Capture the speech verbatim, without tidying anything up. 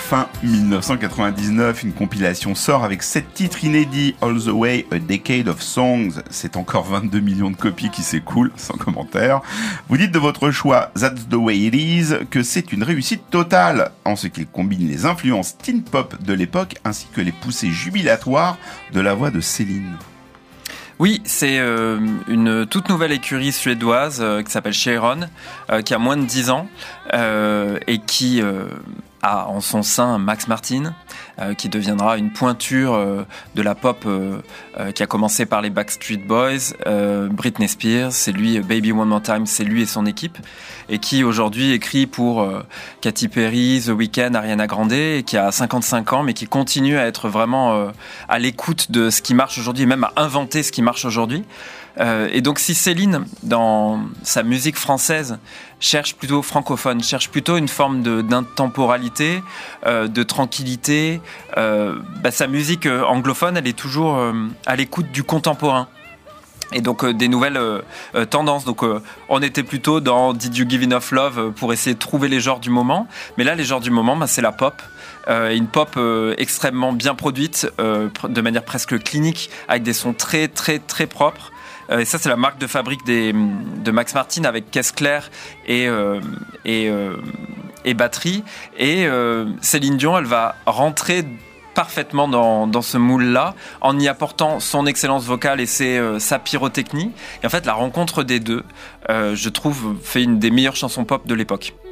fin dix-neuf cent quatre-vingt-dix-neuf, une compilation sort avec sept titres inédits, All the Way, A Decade of Songs. C'est encore vingt-deux millions de copies qui s'écoulent, sans commentaire. Vous dites de votre choix, That's the Way It Is, que c'est une réussite totale, en ce qu'il combine les influences teen pop de l'époque ainsi que les poussées jubilatoires de la voix de Céline. Oui, c'est euh, une toute nouvelle écurie suédoise euh, qui s'appelle Cheiron, euh, qui a moins de dix ans euh, et qui euh, a en son sein Max Martin, euh, qui deviendra une pointure euh, de la pop euh, euh, qui a commencé par les Backstreet Boys, euh, Britney Spears, c'est lui, Baby One More Time, c'est lui et son équipe, et qui aujourd'hui écrit pour euh, Katy Perry, The Weeknd, Ariana Grande, et qui a cinquante-cinq ans, mais qui continue à être vraiment euh, à l'écoute de ce qui marche aujourd'hui, et même à inventer ce qui marche aujourd'hui. Euh, et donc si Céline, dans sa musique française, cherche plutôt francophone, cherche plutôt une forme de, d'intemporalité, euh, de tranquillité, euh, bah, sa musique euh, anglophone, elle est toujours euh, à l'écoute du contemporain. Et donc euh, des nouvelles euh, euh, tendances. Donc euh, on était plutôt dans Did You Give Enough Love euh, pour essayer de trouver les genres du moment. Mais là, les genres du moment, bah, c'est la pop. Euh, une pop euh, extrêmement bien produite, euh, de manière presque clinique, avec des sons très très très propres. Euh, et ça, c'est la marque de fabrique des, de Max Martin avec caisse claire et, euh, et, euh, et batterie. Et euh, Céline Dion, elle va rentrer parfaitement dans, dans ce moule-là, en y apportant son excellence vocale et ses, euh, sa pyrotechnie. Et en fait, la rencontre des deux, euh, je trouve, fait une des meilleures chansons pop de l'époque.